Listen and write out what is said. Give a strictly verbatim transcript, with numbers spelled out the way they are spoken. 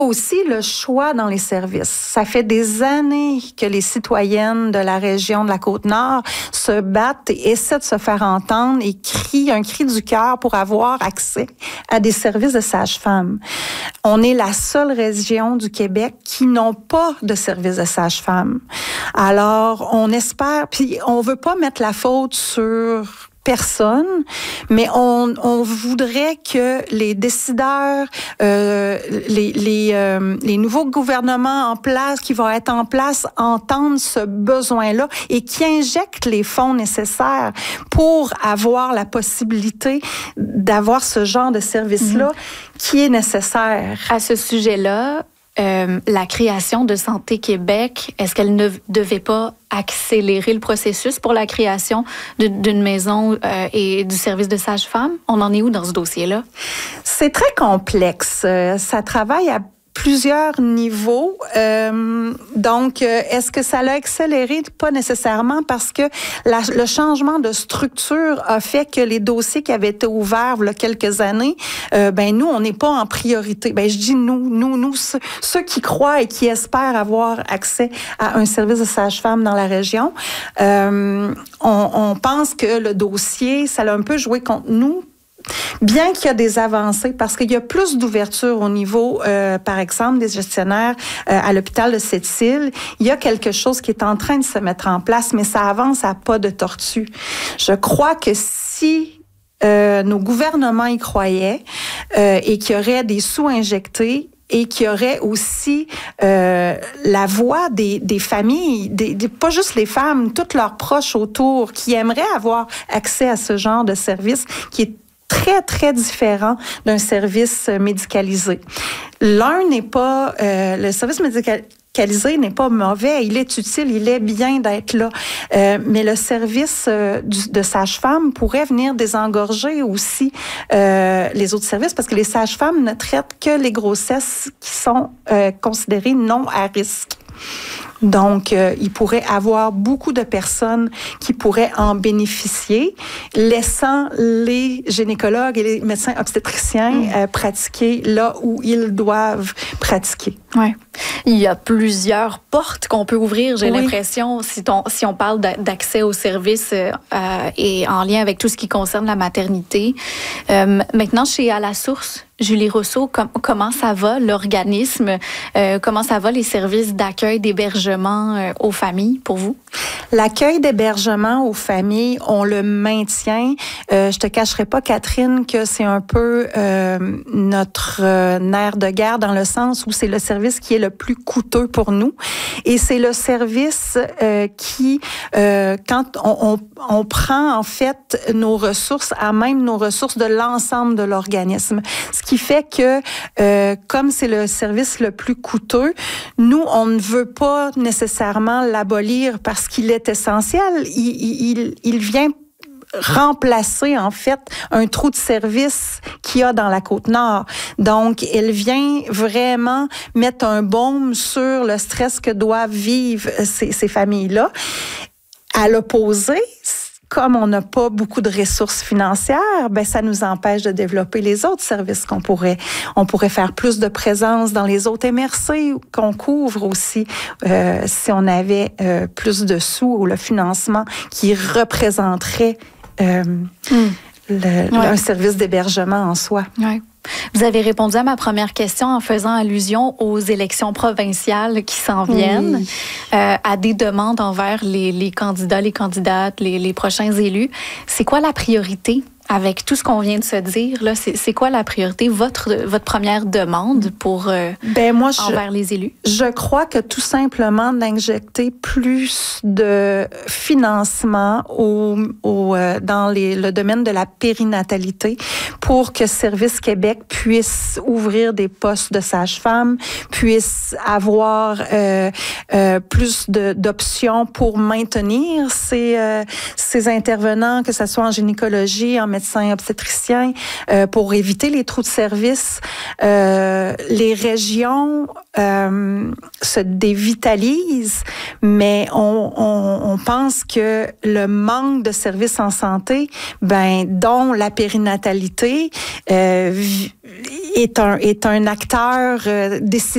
Aussi le choix dans les services. Ça fait des années que les citoyennes de la région de la Côte-Nord se battent et essaient de se faire entendre et crient un cri du cœur pour avoir accès à des services de sage-femme. On est la seule région du Québec qui n'ont pas de services de sage-femme. Alors, on espère, puis on veut pas mettre la faute sur personne, mais on, on voudrait que les décideurs, euh, les, les, euh, les nouveaux gouvernements en place, qui vont être en place, entendent ce besoin-là et qui injectent les fonds nécessaires pour avoir la possibilité d'avoir ce genre de service-là mmh. qui est nécessaire. À ce sujet-là, Euh, la création de Santé Québec, est-ce qu'elle ne devait pas accélérer le processus pour la création de, d'une maison euh, et du service de sage-femme? On en est où dans ce dossier-là? C'est très complexe. Ça travaille à plusieurs niveaux. Euh, donc, euh, est-ce que ça l'a accéléré? Pas nécessairement, parce que la, le changement de structure a fait que les dossiers qui avaient été ouverts il y a quelques années, euh, ben nous, on n'est pas en priorité. Ben je dis nous, nous, nous, ceux, ceux qui croient et qui espèrent avoir accès à un service de sage-femme dans la région, euh, on, on pense que le dossier, ça l'a un peu joué contre nous. Bien qu'il y a des avancées, parce qu'il y a plus d'ouverture au niveau, euh, par exemple, des gestionnaires euh, à l'hôpital de Sept-Îles, il y a quelque chose qui est en train de se mettre en place, mais ça avance à pas de tortue. Je crois que si euh, nos gouvernements y croyaient euh, et qu'il y aurait des sous injectés, et qu'il y aurait aussi euh, la voix des, des familles, des, des, pas juste les femmes, toutes leurs proches autour, qui aimeraient avoir accès à ce genre de service qui est très, très différent d'un service médicalisé. L'un n'est pas... Euh, le service médicalisé n'est pas mauvais, il est utile, il est bien d'être là. Euh, mais le service euh, du, de sage-femme pourrait venir désengorger aussi euh, les autres services, parce que les sages-femmes ne traitent que les grossesses qui sont euh, considérées non à risque. Donc, euh, il pourrait avoir beaucoup de personnes qui pourraient en bénéficier, laissant les gynécologues et les médecins obstétriciens mmh. euh, pratiquer là où ils doivent pratiquer. Ouais. Il y a plusieurs portes qu'on peut ouvrir, j'ai oui. l'impression, si, ton, si on parle d'accès aux services euh, et en lien avec tout ce qui concerne la maternité. Euh, maintenant, chez À la Source, Julie Rousseau, com- comment ça va, l'organisme? Euh, comment ça va, les services d'accueil, d'hébergement euh, aux familles, pour vous? L'accueil d'hébergement aux familles, on le maintient. Euh, je te cacherai pas, Catherine, que c'est un peu euh, notre euh, nerf de guerre, dans le sens où c'est le service qui est le plus coûteux pour nous. Et c'est le service euh, qui, euh, quand on, on, on prend en fait nos ressources, à même nos ressources de l'ensemble de l'organisme. Ce qui fait que, euh, comme c'est le service le plus coûteux, nous, on ne veut pas nécessairement l'abolir parce qu'il est essentiel. Il, il, il vient remplacer, en fait, un trou de service qu'il y a dans la Côte-Nord. Donc, elle vient vraiment mettre un baume sur le stress que doivent vivre ces, ces familles-là. À l'opposé, comme on n'a pas beaucoup de ressources financières, ben ça nous empêche de développer les autres services qu'on pourrait. On pourrait faire plus de présence dans les autres M R C qu'on couvre aussi, euh, si on avait euh, plus de sous ou le financement qui représenterait euh, mm. le, ouais. un service d'hébergement en soi. Ouais. Vous avez répondu à ma première question en faisant allusion aux élections provinciales qui s'en viennent, oui. euh, à des demandes envers les, les candidats, les candidates, les, les prochains élus. C'est quoi la priorité? Avec tout ce qu'on vient de se dire, là, c'est, c'est quoi la priorité, votre, votre première demande pour euh, ben moi, envers je, les élus? Je crois que tout simplement d'injecter plus de financement au, au, euh, dans les, le domaine de la périnatalité pour que Service Québec puisse ouvrir des postes de sage-femme, puisse avoir euh, euh, plus de, d'options pour maintenir ces, euh, ces intervenants, que ce soit en gynécologie, en médecins obstétriciens, euh, pour éviter les trous de service. Euh, les régions euh, se dévitalisent, mais on, on, on pense que le manque de services en santé, ben, dont la périnatalité, euh, est un, est un acteur euh, décisif